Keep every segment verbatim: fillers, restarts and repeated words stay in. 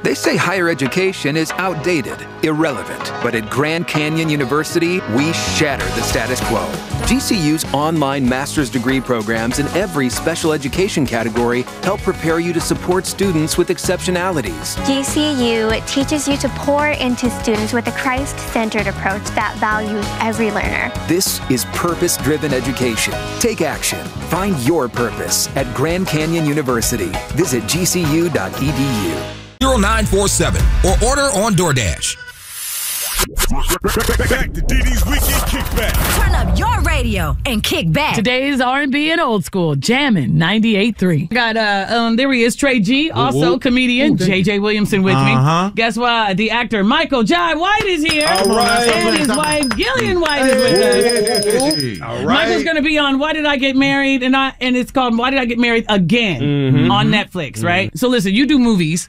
They say higher education is outdated, irrelevant, but at Grand Canyon University, we shatter the status quo. G C U's online master's degree programs in every special education category help prepare you to support students with exceptionalities. G C U teaches you to pour into students with a Christ-centered approach that values every learner. This is purpose-driven education. Take action. Find your purpose at Grand Canyon University. Visit G C U dot E D U. zero nine four seven or order on DoorDash. Back to D D's Weekend Kickback. Turn up your radio and kick back. Today's R and B and old school, jamming ninety-eight point three. Got, uh, um, there he is, Trey G, also ooh. comedian, Ooh, J J Williamson with uh-huh. me. Guess what? The actor Michael Jai White is here. All right. And his wife, Gillian White, is with us. Hey. All right. Michael's going to be on Why Did I Get Married? And I and it's called Why Did I Get Married Again Mm-hmm. on Netflix, mm-hmm. right? So listen, you do movies.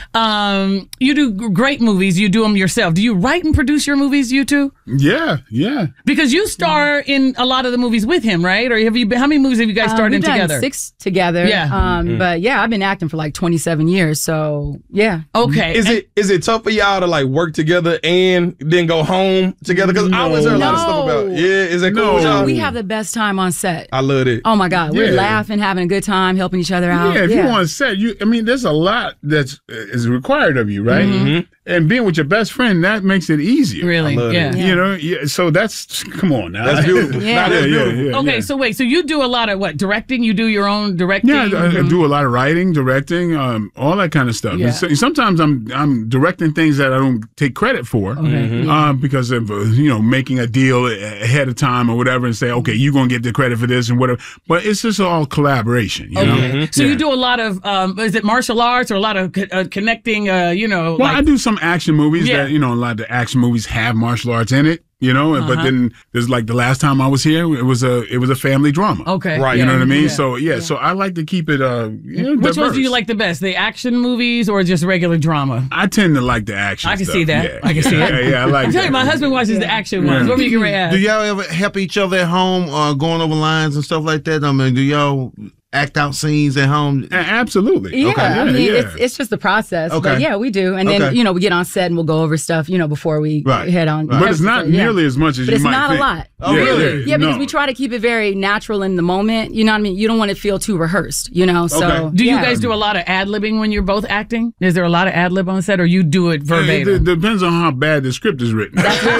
Um, you do g- great movies. You do them yourself. Do you write and produce your movies, you two? Yeah, yeah. Because you star in a lot of the movies with him, right? Or have you been, how many movies have you guys starred uh, in we've done together? Six together. Yeah. Um, Mm-hmm. But yeah, I've been acting for like twenty-seven years. So yeah. Okay. Is And- it is it tough for y'all to like work together and then go home together? Because I always heard a lot of stuff No. about. Yeah, is that cool? No. with y'all? We have the best time on set. I love it. Oh my God, we're Yeah. laughing, having a good time, helping each other out. Yeah, if you want to set, you I mean, there's a lot that's is required of you, right? Mm-hmm. And being with your best friend, that makes it easier. Really? I love Yeah. it. You know, yeah, so that's come on now. That's beautiful. Yeah. Nah, that's Yeah, yeah, beautiful. yeah, Okay, yeah. so wait, so you do a lot of what? Directing? You do your own directing? Yeah, I, I do a lot of writing, directing, um, all that kind of stuff. Yeah. And so, sometimes I'm I'm directing things that I don't take credit for, Okay. uh, because of uh, you know making a deal ahead of time or whatever, and say, okay, you're gonna get the credit for this and whatever. But it's just all collaboration, you know. Okay. So Yeah. you do a lot of, um, is it martial arts or a lot of co- uh, connecting, uh, you know, Well, like, I do some action movies Yeah. that, you know, a lot of the action movies have martial arts in it, you know, Uh-huh. but then there's like the last time I was here, it was a it was a family drama. okay. Right. You yeah, know what I mean? yeah. So, yeah, so I like to keep it, uh, you know, Which ones diverse. do you like the best? The action movies or just regular drama? I tend to like the action I can stuff. see that. Yeah. I can see it. Yeah, yeah, I like I'm telling that. you, my husband watches the action ones. Yeah. What were you going to ask? Do y'all ever help each other at home, uh, going over lines and stuff like that? I mean, do y'all act out scenes at home? A- Absolutely. Yeah, Okay. I mean, yeah. it's it's just the process. Okay. But yeah, we do. And then, Okay. you know, we get on set and we'll go over stuff, you know, before we Right. head on. But it's not Yeah. nearly as much as But you it's might not think. a lot. Oh, really? Yeah, because no. we try to keep it very natural in the moment. You know what I mean? You don't want to feel too rehearsed, you know? So, Okay. Do you yeah. guys do a lot of ad-libbing when you're both acting? Is there a lot of ad-lib on set or you do it It, verbatim? it depends on how bad the script is written.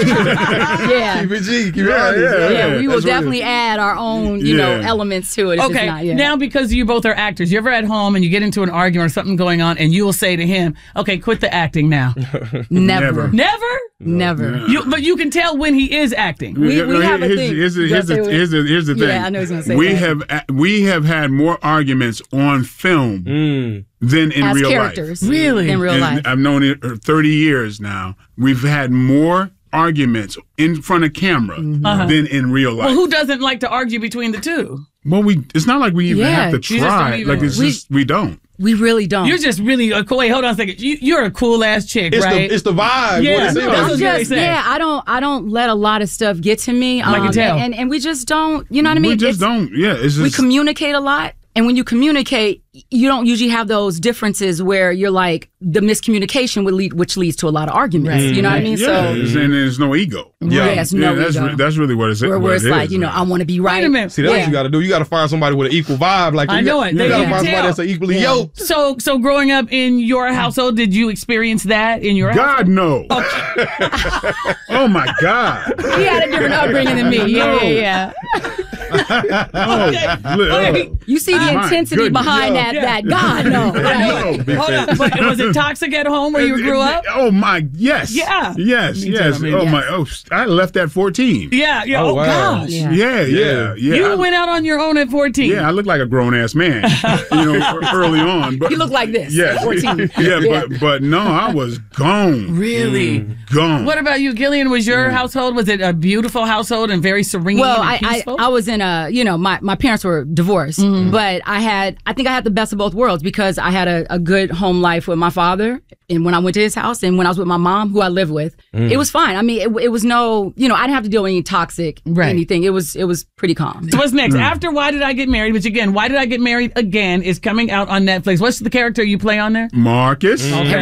Yeah. Keep it G. Keep it Yeah, honest. yeah, Yeah, we will that's what it definitely is. add our own, you know, Yeah. elements to it. If Okay, it's not, yeah. now because you both are actors, you ever at home and you get into an argument or something going on and you will say to him, okay, quit the acting now. never, Never. Never? never. You, but you can tell when he is acting. We- we Here- have a here's, thing. Here's, the, You here's, gotta the, say here's, the, here's the Yeah, thing. I know he's gonna say we that. have a- we have had more arguments on film Mm. than in As real characters. life. Really? In real And life. I've known it for thirty years now. We've had more arguments in front of camera Uh-huh. than in real life. Well, who doesn't like to argue between the two? Well, we it's not like we even Yeah, have to you just don't try. even- Like it's We- just we don't. We really don't. You're just really a cool. Wait, hold on a second. You, you're a cool ass chick, It's right? the it's the vibe. Yeah, what it no, seems that's like. what I'm Gary just said. yeah. I don't I don't let a lot of stuff get to me. I can tell. And, and we just don't. You know what I mean? we just It's- don't. Yeah, it's just We communicate a lot, and when you communicate, you don't usually have those differences where you're like the miscommunication would lead, which leads to a lot of arguments. Right. You know what I mean? yeah, So it's- and there's no ego. yeah, it's no that's ego. re- that's really what it's where, what where it's it like is, you know man. I want to be right. Wait a minute. See, that's yeah. what you got to do. You got to find somebody with an equal vibe. Like I you know got, it. You They got to can find somebody tell. that's equally Yeah. yoked. So, so growing up in your household, did you experience that in your God household? no. Oh my God. He had a different upbringing than me. Yeah, No. yeah, yeah. Oh, li- Okay. oh. You see the My intensity goodness. behind that. Yeah. That God no. Right? No. Hold on. But was it toxic at home where you grew up? Oh my, yes. Yeah. Yes, Me too, yes. I mean, oh yes. my, oh, I left at fourteen. Yeah, yeah. Oh, Oh, wow. gosh. Yeah. Yeah, yeah, yeah. You I, went out on your own at fourteen. yeah, I look like a grown ass man, you know, early on. But He looked like this. yeah, at fourteen. yeah, but but no, I was gone, Really? gone. What about you, Gillian? Was your household, was it a beautiful household and very serene Well, and I, I peaceful? I was in a you know my, my parents were divorced, but I had I think I had the best of both worlds because I had a, a good home life with my father, and when I went to his house, and when I was with my mom, who I live with, it was fine. I mean, it, it was no you know I didn't have to deal with any toxic Right. anything. It was it was pretty calm. So what's next? After Why Did I Get Married, which again, Why Did I Get Married Again is coming out on Netflix. What's the character you play on there? Marcus. Okay.